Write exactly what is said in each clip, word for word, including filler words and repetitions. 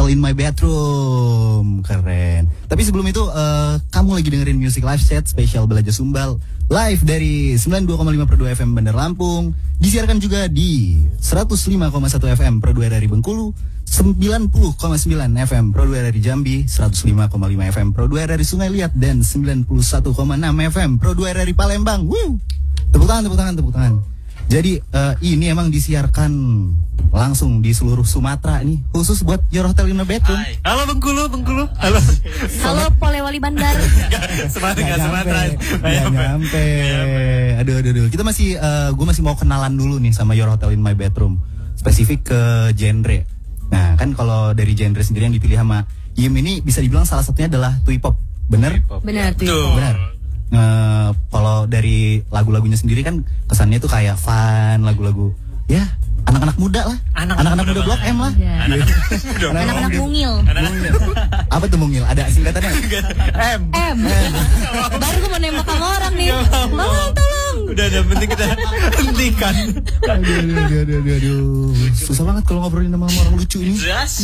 Hotel in My Bedroom. Keren. Tapi sebelum itu uh, kamu lagi dengerin Music Live Set spesial Belajar Sumbal live dari sembilan puluh dua koma lima per dua F M Bandar Lampung. Disiarkan juga di seratus lima koma satu F M per dua dari Bengkulu, sembilan puluh koma sembilan F M Pro dua dari Jambi, seratus lima koma lima F M Pro dua dari Sungai Liat, dan sembilan puluh satu koma enam F M Pro dua dari Palembang. Woo! Tepuk tangan, tepuk tangan, tepuk tangan. Jadi uh, ini emang disiarkan langsung di seluruh Sumatera nih, khusus buat Your Hotel in My Bedroom. Hai. Halo Bengkulu, Bengkulu. Halo. Halo Polewali Bandar. Sumatera nggak Sumatera. Nggak nyampe. Aduh, aduh, aduh. Kita masih, uh, gue masih mau kenalan dulu nih sama Your Hotel in My Bedroom. Spesifik ke genre. Nah, kan kalau dari genre sendiri yang dipilih sama Yim ini bisa dibilang salah satunya adalah twee pop. Bener? Benar tuh. Benar. Uh, kalau dari lagu-lagunya sendiri kan kesannya tuh kayak fun, lagu-lagu ya anak-anak muda lah, anak-anak muda Blok M lah, ya. Anak-anak mungil. Apa tuh mungil? Ada singkatannya? M. M. Baru gue mau nembak sama orang nih. Tolong, tolong. Udah, udah penting kita hentikan. Aduh, aduh, aduh, aduh, aduh. Susah banget kalau ngobrolin sama orang lucu ini.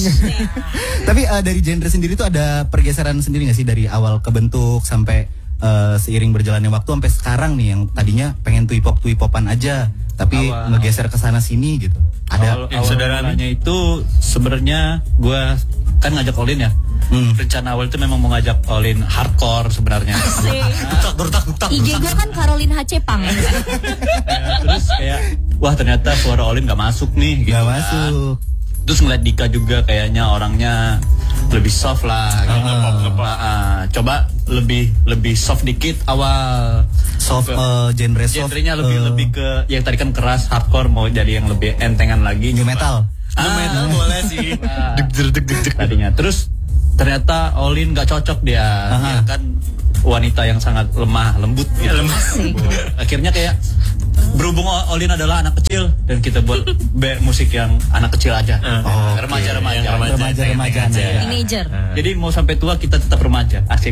Tapi uh, dari genre sendiri tuh ada pergeseran sendiri nggak sih dari awal kebentuk sampai Uh, seiring berjalannya waktu sampai sekarang nih, yang tadinya pengen twee pop twee popan aja tapi awal, ngegeser ke sana sini gitu. Ada awal, saudaranya itu sebenarnya gue kan ngajak Olin ya. Hmm. Rencana awal itu memang mau ngajak Olin hardcore sebenarnya. Bertak bertak bertak. I G gue kan Caroline H. Cepang. Ya, terus kayak wah ternyata suara Olin nggak masuk nih. Gitu nggak kan. masuk. Terus ngeliat Dika juga kayaknya orangnya lebih soft lah, gitu. Uh, uh, coba lebih lebih soft dikit awal. Soft, uh, genre soft. Genrenya lebih uh, lebih ke yang tadi kan keras hardcore, mau jadi yang lebih entengan lagi. New metal. Ah, new metal boleh sih. Deg deg deg tadinya. Terus ternyata Olin nggak cocok dia, uh-huh. Dia kan wanita yang sangat lemah lembut gitu. Lemah. Akhirnya kayak berhubung Olin adalah anak kecil dan kita buat band musik yang anak kecil aja. Oh, remaja remaja remaja remaja remaja teenager. Jadi mau sampai tua kita tetap remaja. Asik.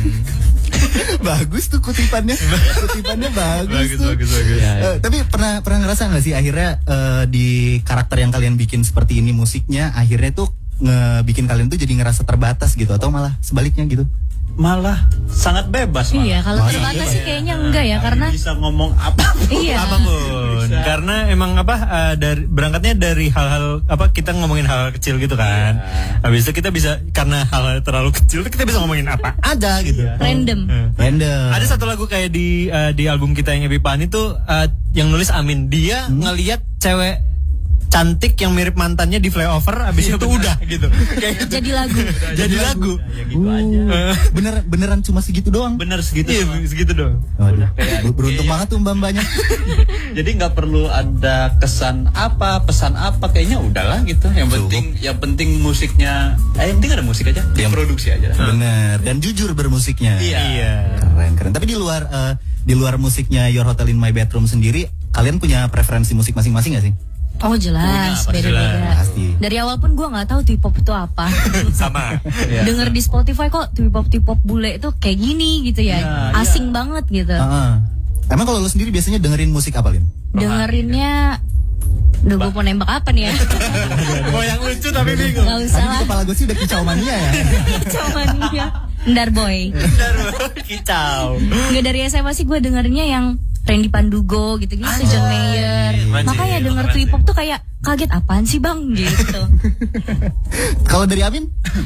Bagus tuh kutipannya. Kutipannya bagus, bagus tuh. Bagus bagus. Ya, ya. Uh, tapi pernah pernah ngerasa nggak sih akhirnya uh, di karakter yang kalian bikin seperti ini musiknya akhirnya tuh ngebikin kalian tuh jadi ngerasa terbatas gitu, atau malah sebaliknya gitu? Malah sangat bebas malah. Iya, kalau terbatas sih kayaknya enggak ya, karena bisa ngomong apapun. Iya. Apapun. Bisa. Karena emang apa uh, dari berangkatnya dari hal-hal apa kita ngomongin hal, -hal kecil gitu kan. Iya. Habis itu kita bisa karena hal-hal terlalu kecil kita bisa ngomongin apa aja gitu. Iya. Random. Uh. Random. Ada satu lagu kayak di uh, di album kita yang Epipani tuh uh, yang nulis Amin. Dia hmm? ngelihat cewek cantik yang mirip mantannya di flyover, abis itu udah gitu. Kayak gitu. Jadi lagu. Jadi lagu. Ya gitu uh, aja. Bener beneran cuma segitu doang. Bener segitu. Iya, segitu doang. Waduh. Kayak beruntung iya. banget tuh mbak-mbaknya. Jadi nggak perlu ada kesan apa, pesan apa, kayaknya udahlah gitu. Yang penting, Cukup. yang penting musiknya. Eh, yang penting ada musik aja. Yang produksi aja. Bener. Dan jujur bermusiknya. Iya. iya. Keren keren. Tapi di luar uh, di luar musiknya Your Hotel in My Bedroom sendiri, kalian punya preferensi musik masing-masing nggak sih? Oh jelas, beda-beda. Dari awal pun gue nggak tahu twee pop itu apa. Sama. Ya. Denger di Spotify kok twee pop twee pop bule itu kayak gini gitu ya, ya asing ya. banget gitu. Uh-huh. Emang kalau lo sendiri biasanya dengerin musik apa, Lin? Dengerinnya, duh gue mau nembak apa nih ya? Mau yang lucu tapi bingung. Gak usah lah. Tadi kepala gue sih udah kicau mania ya. Kicau mania. Ndar boy. Ndar boy, kicau. Nggak, dari S M A sih gue dengerinnya yang Randy Pandugo gitu-gitu, John Mayer. Makanya denger twee pop tuh kayak kaget, apaan sih bang gitu. Kalau dari Amin?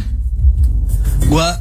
Gua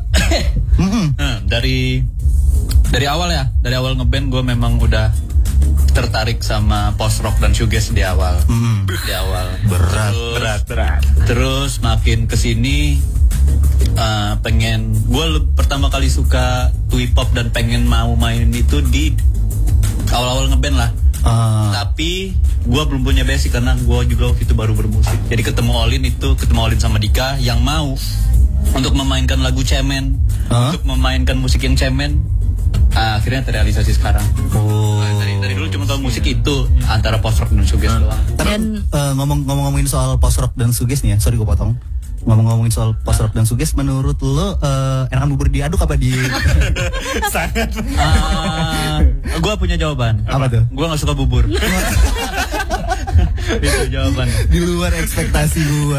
dari dari awal ya, dari awal ngeband gue memang udah tertarik sama post rock dan shoegaze di awal. Mm. Di awal. Berat, terus, berat, berat. Terus makin kesini uh, pengen, gue pertama kali suka twee pop dan pengen mau main itu di awal-awal ngeband lah. Uh. Tapi gue belum punya basic karena gue juga waktu itu baru bermusik. Jadi ketemu Olin itu, ketemu Olin sama Dika yang mau untuk memainkan lagu cemen, uh. untuk memainkan musik yang cemen. Uh, akhirnya terrealisasi sekarang. Oh. Nah, dari, dari dulu cuma tahu musik itu antara post rock dan shoegaze doang. Dan uh, ngomong ngomongin soal post rock dan shoegaze nih ya, sorry gue potong. Ngomong-ngomongin soal post rock dan shoegaze, menurut lo uh, enakan bubur diaduk apa di? Sangat. Uh, gue punya jawaban. Apa tuh? Gue nggak suka bubur. Itu jawaban. Di luar ekspektasi gue.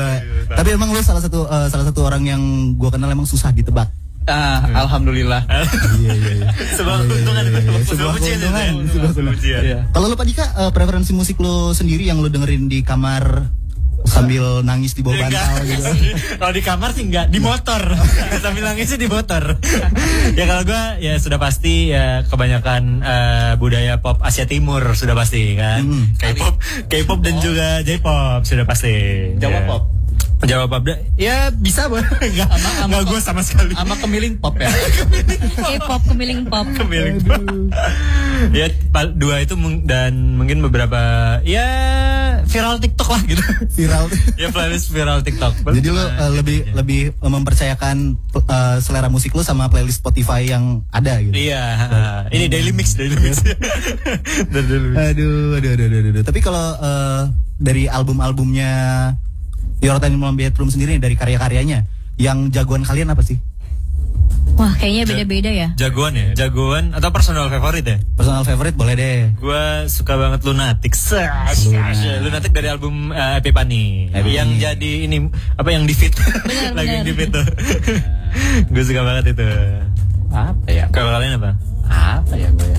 Tapi emang lu salah satu uh, salah satu orang yang gua kenal emang susah ditebak. Ah, hmm. Alhamdulillah. Iya iya iya. Sebuah keuntungan itu. Sebuah keuntungan. Sebuah keuntungan. Kalau lu Pak Dika, uh, preferensi musik lu sendiri yang lu dengerin di kamar sambil nangis di bawah bantal gitu. Kalau di kamar sih enggak, di motor. Sambil nangis sih di motor. Ya kalau gua ya sudah pasti ya kebanyakan uh, budaya pop Asia Timur sudah pasti kan. Hmm. K-pop, K-pop dan juga J-pop sudah pasti. Jawa ya. pop. Jawa pop ya bisa bah. Enggak enggak gue sama sekali. Sama kemiling pop ya. K-pop, kemiling pop. Kemiling pop. Ya dua itu dan mungkin beberapa ya viral TikTok lah gitu. Viral. Ya playlist viral TikTok. Jadi lo uh, lebih ya. lebih mempercayakan uh, selera musik lo sama playlist Spotify yang ada gitu. Iya, uh, ini daily mix, daily mix. aduh, aduh, aduh, aduh, aduh. Tapi kalau uh, dari album-albumnya Your Time in My Bedroom sendiri dari karya-karyanya, yang jagoan kalian apa sih? Wah, kayaknya beda-beda ya. Jagoan ya, jagoan atau personal favorite ya? Personal favorite boleh deh. Gua suka banget Lunatic. Lunatic, Lunatic dari album uh, Epipani. Yang jadi ini apa yang di fit? Lagu yang di fit tuh. Gue suka banget itu. Apa ya? Kalau kalian apa? Apa ya gue ya?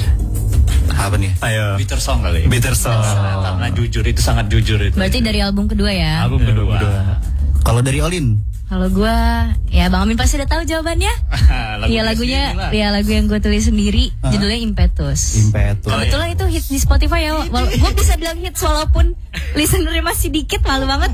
Apa nih? Ayo. Bitter Song kali. Bitter Song. Karena jujur itu sangat jujur itu. Berarti dari album kedua ya? Album kedua. Kalau dari Olin? Kalau gue, ya Bang Amin pasti udah tahu jawabannya. Iya lagunya, ya lagu yang gue tulis sendiri, uh-huh. judulnya Impetus. Impetus. Kebetulan itu hits di Spotify ya. Gue bisa bilang hits walaupun listenernya masih dikit, malu banget.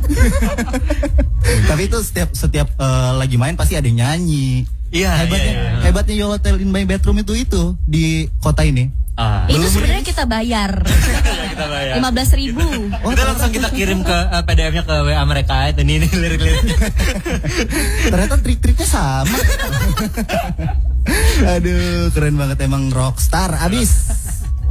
Tapi itu setiap setiap uh, lagi main pasti ada yang nyanyi. Iya. Hebatnya, iya, iya. hebatnya Your Time in My Bedroom itu itu di kota ini. Ah. Itu sebenarnya kita bayar. Kita bayar. lima belas ribu. Oh, kita langsung kita kirim ke uh, P D F-nya ke W A mereka itu ini, ini lirik-liriknya. Ternyata trik-triknya sama. Aduh, keren banget emang rockstar abis.